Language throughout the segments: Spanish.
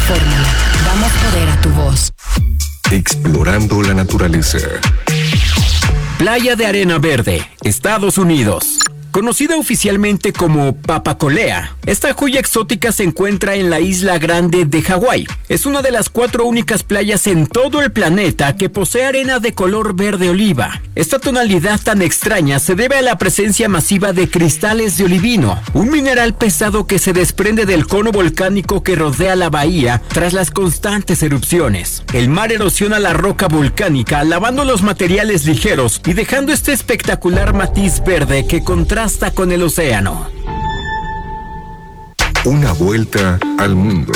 Fórmula. Damos poder a tu voz. Explorando la naturaleza. Playa de Arena Verde, Estados Unidos. Conocida oficialmente como Papacolea, esta joya exótica se encuentra en la isla Grande de Hawái. Es una de las 4 únicas playas en todo el planeta que posee arena de color verde oliva. Esta tonalidad tan extraña se debe a la presencia masiva de cristales de olivino, un mineral pesado que se desprende del cono volcánico que rodea la bahía tras las constantes erupciones. El mar erosiona la roca volcánica, lavando los materiales ligeros y dejando este espectacular matiz verde que contrasta con el océano. Una vuelta al mundo.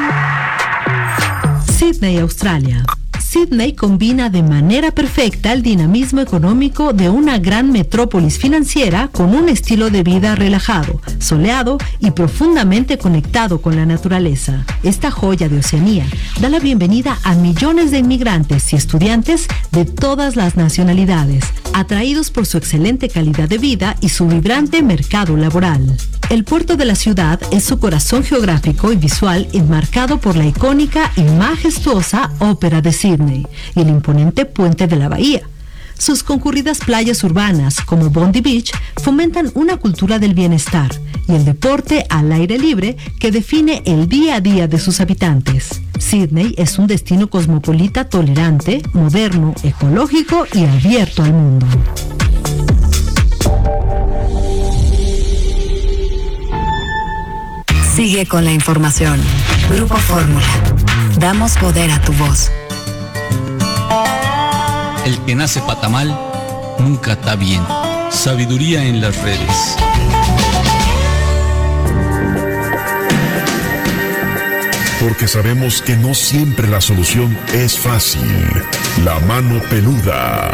Sydney, Australia. Sydney combina de manera perfecta el dinamismo económico de una gran metrópolis financiera con un estilo de vida relajado, soleado y profundamente conectado con la naturaleza. Esta joya de Oceanía da la bienvenida a millones de inmigrantes y estudiantes de todas las nacionalidades, atraídos por su excelente calidad de vida y su vibrante mercado laboral. El puerto de la ciudad es su corazón geográfico y visual, enmarcado por la icónica y majestuosa Ópera de Sydney y el imponente puente de la bahía. Sus concurridas playas urbanas, como Bondi Beach, fomentan una cultura del bienestar y el deporte al aire libre que define el día a día de sus habitantes. Sydney es un destino cosmopolita tolerante, moderno, ecológico y abierto al mundo. Sigue con la información. Grupo Fórmula. Damos poder a tu voz. El que nace patamal nunca está bien. Sabiduría en las redes. Porque sabemos que no siempre la solución es fácil. La mano peluda.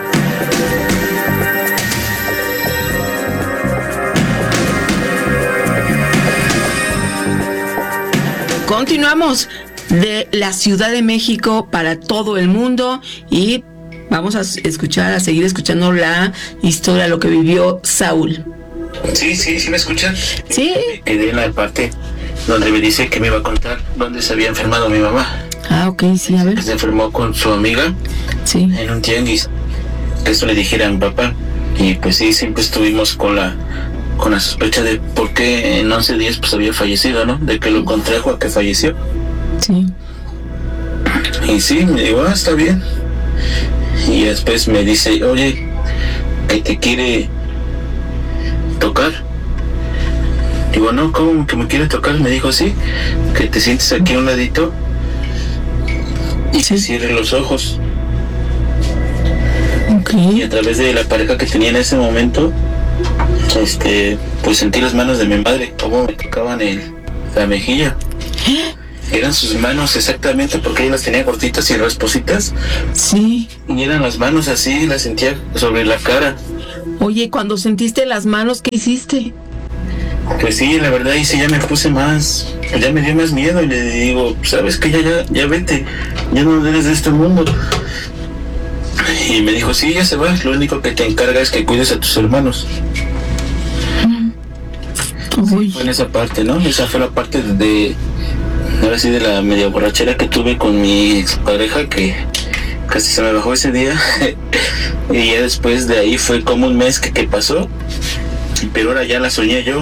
Continuamos de la Ciudad de México para todo el mundo y vamos a seguir escuchando la historia, lo que vivió Saúl. Sí, ¿me escuchan? Sí. Quedé en la parte donde me dice que me iba a contar dónde se había enfermado mi mamá. Ah, ok, sí, a ver. Se enfermó con su amiga, sí, en un tianguis. Que eso le dijera a mi papá. Y pues sí, siempre estuvimos con la sospecha de por qué en 11 días pues había fallecido, ¿no? De que lo contrajo a que falleció. Sí. Y sí, me digo, está bien. Y después me dice, oye, que te quiere tocar. Digo, no, ¿cómo que me quiere tocar? Me dijo, sí, que te sientes aquí a un ladito y que cierres los ojos. Okay. Y a través de la pareja que tenía en ese momento, pues sentí las manos de mi madre, como me tocaban la mejilla. Eran sus manos exactamente, porque ella las tenía cortitas y raspositas. Sí. Y eran las manos así, las sentía sobre la cara. Oye, cuando sentiste las manos, ¿qué hiciste? Pues sí, la verdad, y sí, ya me puse más, ya me dio más miedo y le digo, sabes que ya vete, ya no eres de este mundo. Y me dijo, sí, ya se va, lo único que te encarga es que cuides a tus hermanos. Uy. Fue en esa parte, ¿no? Esa fue la parte ahora sí, de la media borrachera que tuve con mi expareja, que casi se me bajó ese día. Y ya después de ahí fue como un mes que pasó, pero ahora ya la soñé yo.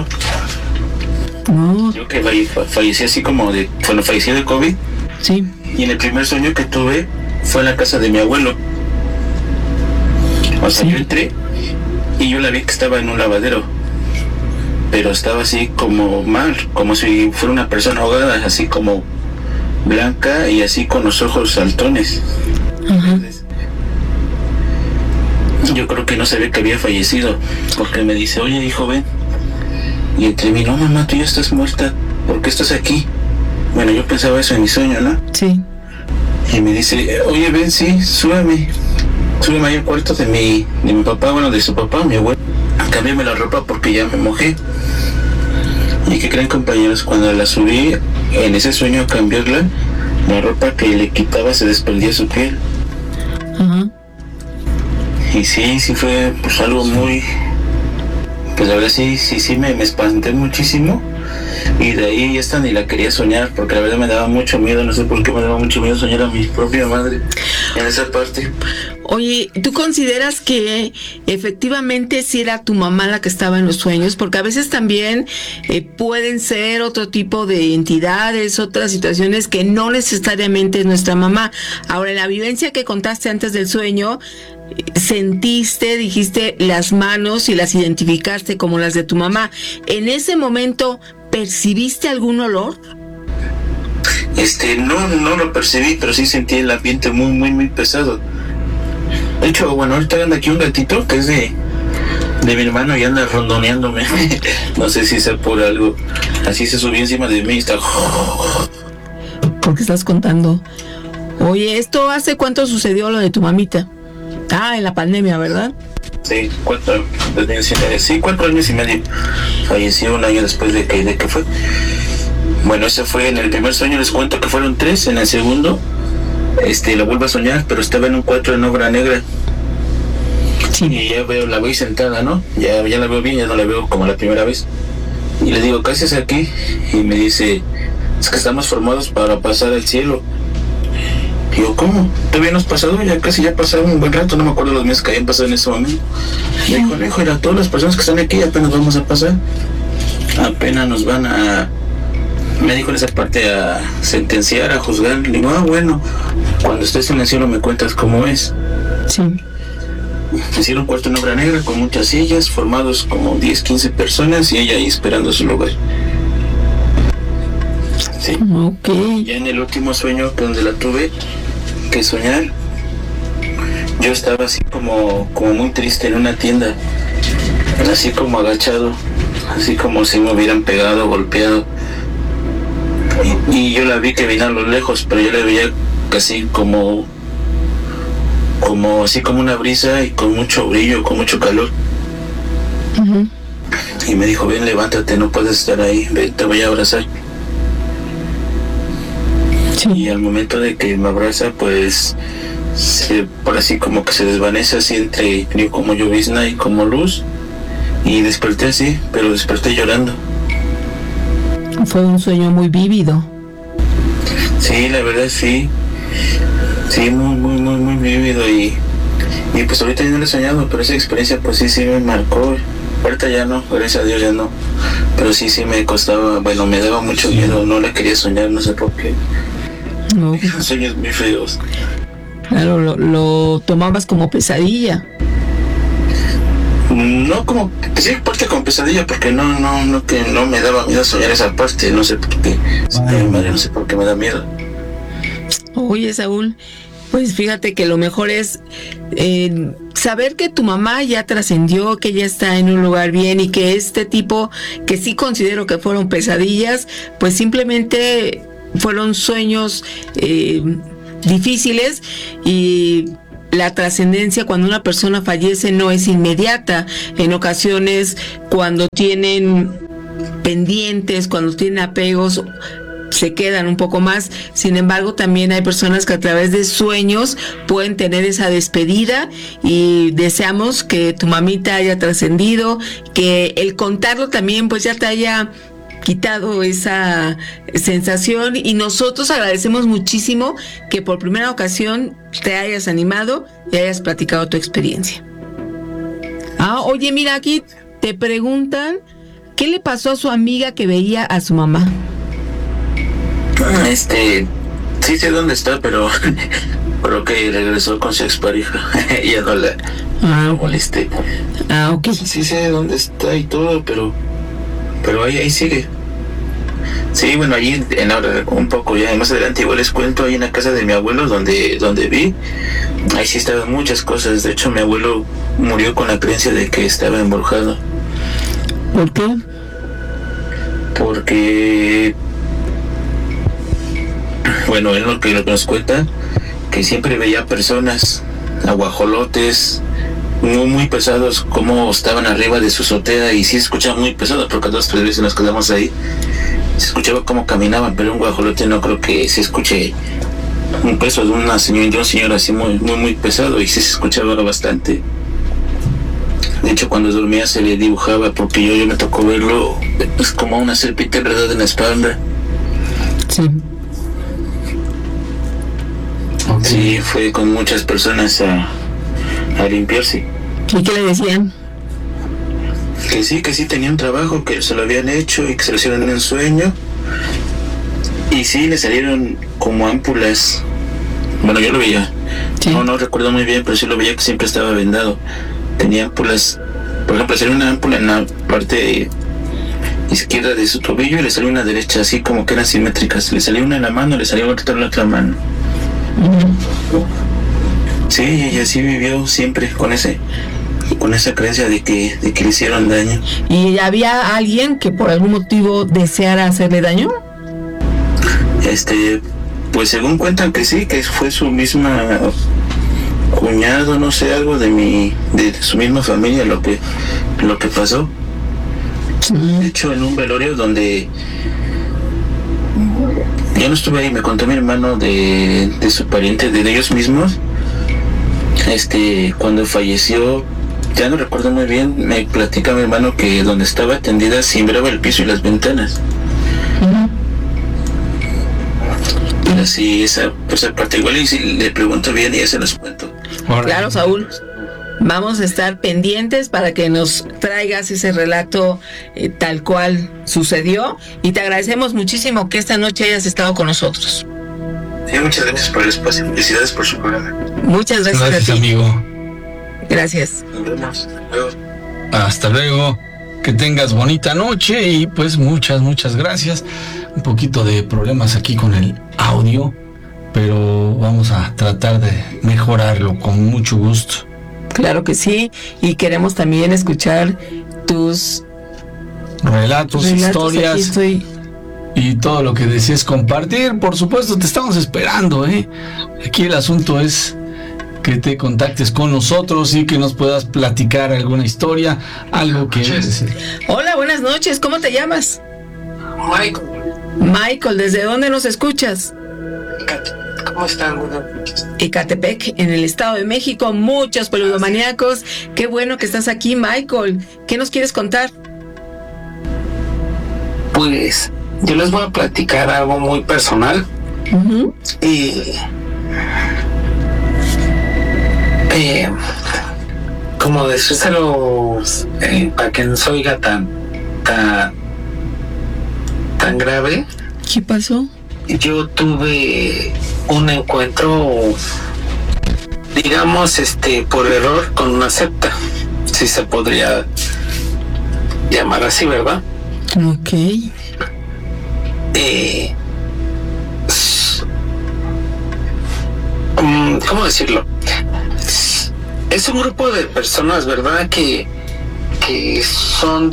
Yo que fallecí así como cuando fallecí de COVID. Sí. Y en el primer sueño que tuve fue en la casa de mi abuelo. O sea, yo entré y yo la vi que estaba en un lavadero, pero estaba así como mal, como si fuera una persona ahogada, así como blanca y así con los ojos saltones. Yo creo que no sabía que había fallecido, porque me dice, oye hijo, ven. Y entre mí, no mamá, tú ya estás muerta, ¿por qué estás aquí? Bueno, yo pensaba eso en mi sueño, ¿no? Sí. Y me dice, oye ven, sí, súbeme ahí al cuarto de mi papá, bueno, de su papá, mi abuelo. Cámbiame la ropa porque ya me mojé. ¿Y qué creen, compañeros? Cuando la subí, en ese sueño a cambiarla, la ropa que le quitaba se desprendía su piel. Y sí fue pues algo muy... Pues ahora sí me espanté muchísimo. y de ahí esta ni la quería soñar, porque la verdad me daba mucho miedo, no sé por qué me daba mucho miedo soñar a mi propia madre en esa parte. Oye, ¿tú consideras que efectivamente sí era tu mamá la que estaba en los sueños? Porque a veces también pueden ser otro tipo de entidades, otras situaciones que no necesariamente es nuestra mamá. Ahora, en la vivencia que contaste antes del sueño, sentiste, dijiste las manos y las identificaste como las de tu mamá. ¿En ese momento percibiste algún olor? No lo percibí, pero sí sentí el ambiente muy, muy, muy pesado. De hecho, bueno, ahorita anda aquí un gatito que es de mi hermano y anda rondoneándome. No sé si sea por algo. Así se subió encima de mí y está... ¿Por qué estás contando? Oye, ¿esto hace cuánto sucedió lo de tu mamita? En la pandemia, ¿verdad? Sí, 4 años y medio. Falleció un año después de que fue. Bueno, ese fue en el primer sueño, les cuento que fueron 3. En el segundo, lo vuelvo a soñar, pero estaba en un cuarto en obra negra. Sí. Y ya la veo sentada, ¿no? Ya la veo bien, ya no la veo como la primera vez. Y le digo, ¿qué haces aquí? Y me dice, es que estamos formados para pasar al cielo. Y yo, ¿cómo? ¿Todavía no has pasado? Ya pasado un buen rato, no me acuerdo los meses que habían pasado en ese momento. Me dijo, hijo, era todas las personas que están aquí apenas vamos a pasar. Apenas nos van a... Me dijo en esa parte a sentenciar, a juzgar. Le digo, bueno, cuando estés en el cielo me cuentas cómo es. Sí. Hicieron un cuarto en obra negra con muchas sillas, formados como 10, 15 personas y ella ahí esperando su lugar. Sí. Okay. Ya en el último sueño donde la tuve que soñar, yo estaba así como muy triste en una tienda, así como agachado, así como si me hubieran pegado, golpeado. Y yo la vi que venía a lo lejos, pero yo la veía casi como así como una brisa y con mucho brillo, con mucho calor. Uh-huh. Y me dijo, ven, levántate, no puedes estar ahí, ven, te voy a abrazar. Sí. Y al momento de que me abraza, pues por así como que se desvanece así entre como llovizna y como luz. Y desperté así, pero desperté llorando. Fue un sueño muy vívido. Sí, la verdad sí. Sí, muy, muy, muy, muy vívido y pues ahorita ya no lo he soñado, pero esa experiencia pues sí me marcó. Ahorita ya no, gracias a Dios ya no. Pero sí me costaba, bueno, me daba mucho miedo, no la quería soñar, no sé por qué. No. Eran sueños muy feos. Claro, lo tomabas como pesadilla. No como, sí, parte como pesadilla, porque no me daba miedo soñar esa parte, no sé por qué. Madre, no sé por qué me da miedo. Oye, Saúl, pues fíjate que lo mejor es saber que tu mamá ya trascendió, que ya está en un lugar bien y que este tipo, que sí considero que fueron pesadillas, pues simplemente fueron sueños difíciles y la trascendencia cuando una persona fallece no es inmediata. En ocasiones, cuando tienen pendientes, cuando tienen apegos, se quedan un poco más. Sin embargo, también hay personas que a través de sueños pueden tener esa despedida y deseamos que tu mamita haya trascendido, que el contarlo también pues ya te haya quitado esa sensación y nosotros agradecemos muchísimo que por primera ocasión te hayas animado y hayas platicado tu experiencia. Oye, mira, aquí te preguntan ¿qué le pasó a su amiga que veía a su mamá? Sí sé dónde está, pero creo que regresó con su expareja. Ya no la molesté. Ok. Sí sé dónde está y todo, pero ahí sigue. Sí, bueno, allí un poco ya más adelante igual les cuento, ahí en la casa de mi abuelo donde vi, ahí sí estaban muchas cosas. De hecho, mi abuelo murió con la creencia de que estaba embrujado. ¿Por qué? Porque bueno, él lo que nos cuenta, que siempre veía personas, aguajolotes, muy, muy pesados, como estaban arriba de su azotea, y sí escuchaba muy pesado, porque 2 o 3 veces nos quedamos ahí, se escuchaba cómo caminaban, pero un guajolote no creo que se escuche un peso de un señor así muy, muy, muy pesado, y sí se escuchaba bastante. De hecho, cuando dormía se le dibujaba, porque yo me tocó verlo, es como una serpiente enredada en la espalda. Sí. Sí, fue con muchas personas a limpiarse. ¿Y qué le decían? Que sí tenía un trabajo, que se lo habían hecho y que se lo hicieron en un sueño. Y sí, le salieron como ámpulas. Bueno, yo lo veía. Sí. No recuerdo muy bien, pero sí lo veía que siempre estaba vendado. Tenía ámpulas. Por ejemplo, le salió una ámpula en la parte izquierda de su tobillo y le salió una derecha, así como que eran simétricas. Le salió una en la mano, le salió otra en la otra mano. Sí, y así vivió siempre con esa creencia de que le hicieron daño. ¿Y había alguien que por algún motivo deseara hacerle daño? Pues según cuentan que sí, que fue su misma cuñado, no sé, algo de su misma familia lo que pasó. De hecho, en un velorio donde yo no estuve ahí, me contó mi hermano de su pariente, de ellos mismos. Cuando falleció, ya no recuerdo muy bien, me platica mi hermano que donde estaba tendida cimbraba el piso y las ventanas. Y así, esa parte igual, y si le pregunto bien, y ya se los cuento. Claro, Saúl. Vamos a estar pendientes para que nos traigas ese relato tal cual sucedió, y te agradecemos muchísimo que esta noche hayas estado con nosotros. Sí, muchas gracias por el espacio. Felicidades por su programa. Muchas gracias a ti, amigo. Gracias. Nos vemos. Hasta luego. Hasta luego. Que tengas bonita noche y pues muchas gracias. Un poquito de problemas aquí con el audio, pero vamos a tratar de mejorarlo con mucho gusto. Claro que sí, y queremos también escuchar tus relatos, historias y todo lo que desees compartir. Por supuesto, te estamos esperando, Aquí el asunto es que te contactes con nosotros y que nos puedas platicar alguna historia, algo que decir. Hola, buenas noches, ¿cómo te llamas? Michael, ¿desde dónde nos escuchas? ¿Cómo están? Buenas noches. Ecatepec, en el Estado de México, muchos peludomaníacos. Qué bueno que estás aquí, Michael. ¿Qué nos quieres contar? Pues yo les voy a platicar algo muy personal. Y como decírselo para que no se oiga tan grave. ¿Qué pasó? Yo tuve un encuentro, digamos, por error con una secta, si se podría llamar así, ¿verdad? Ok. ¿Cómo decirlo? Es un grupo de personas, ¿verdad? Que son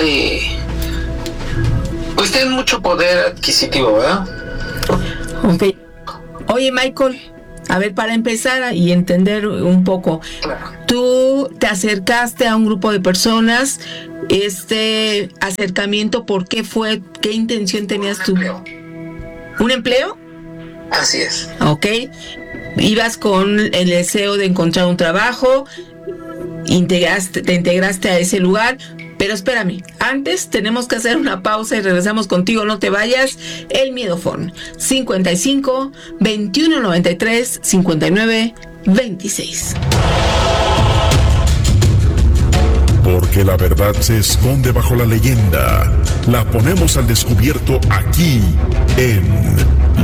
pues tienen mucho poder adquisitivo, ¿verdad? Ok. Oye, Michael, a ver, para empezar y entender un poco, tú te acercaste a un grupo de personas, acercamiento, ¿por qué fue? ¿Qué intención tenías tú? ¿Un empleo? Así es. Ok. Ibas con el deseo de encontrar un trabajo, te integraste a ese lugar, pero espérame, antes tenemos que hacer una pausa y regresamos contigo, no te vayas. El Miedofón, 55 21 93 59 26. Porque la verdad se esconde bajo la leyenda. La ponemos al descubierto aquí en